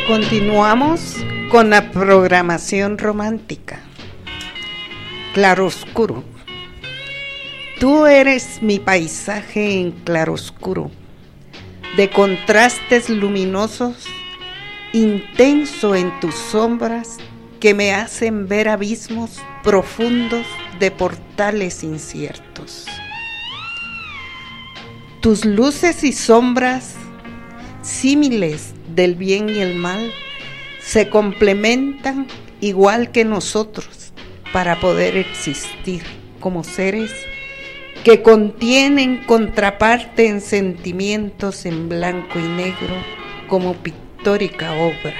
Continuamos con la programación romántica. Claroscuro. Tú eres mi paisaje en claroscuro, de contrastes luminosos, intenso en tus sombras que me hacen ver abismos profundos de portales inciertos. Tus luces y sombras, símiles del bien y el mal, se complementan igual que nosotros para poder existir como seres que contienen contraparte en sentimientos en blanco y negro como pictórica obra.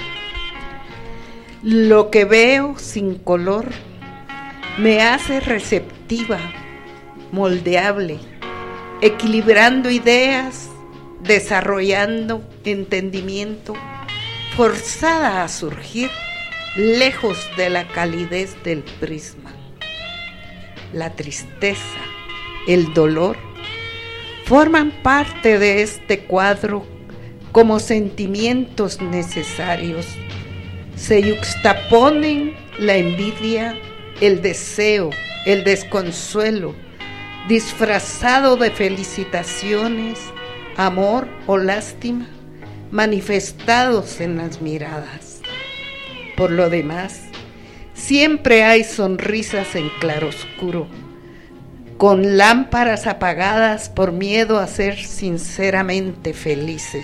Lo que veo sin color me hace receptiva, moldeable, equilibrando ideas, desarrollando entendimiento, forzada a surgir lejos de la calidez del prisma. La tristeza, el dolor, forman parte de este cuadro como sentimientos necesarios. Se yuxtaponen la envidia, el deseo, el desconsuelo, disfrazado de felicitaciones, amor o lástima, manifestados en las miradas. Por lo demás, siempre hay sonrisas en claroscuro, con lámparas apagadas por miedo a ser sinceramente felices.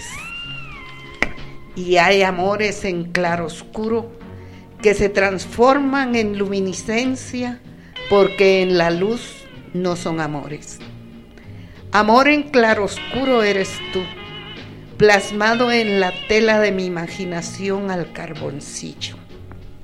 Y hay amores en claroscuro que se transforman en luminiscencia porque en la luz no son amores. Amor en claroscuro eres tú, plasmado en la tela de mi imaginación al carboncillo.